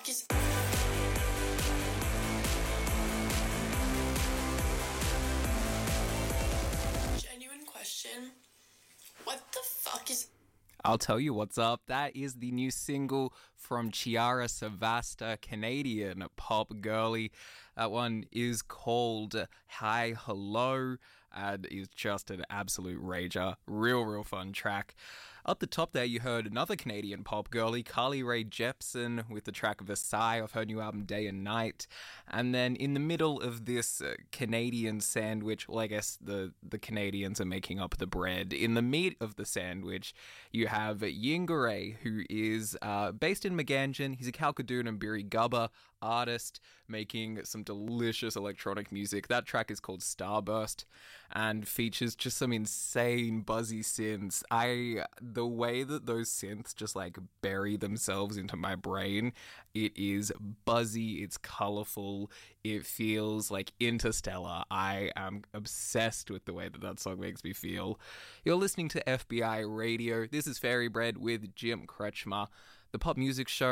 fuck is... Genuine question. What the fuck is... I'll tell you what's up. That is the new single from Chiara Savasta, Canadian pop girly. That one is called Hi Hello and is just an absolute rager. Real fun track. Up the top there, you heard another Canadian pop girly, Carly Rae Jepsen, with the track Versailles off her new album Day and Night. And then in the middle of this Canadian sandwich, well, I guess the Canadians are making up the bread. In the meat of the sandwich, you have Yingare, who is based in Meganjin. He's a Kalkadoon and Birigubba artist making some delicious electronic music. That track is called Starburst and features just some insane buzzy synths. The way that those synths just like bury themselves into my brain, it is buzzy, it's colorful, it feels like interstellar. I am obsessed with the way that song makes me feel. You're listening to FBI Radio. This is Fairy Bread with Jim Kretschmer, the pop music show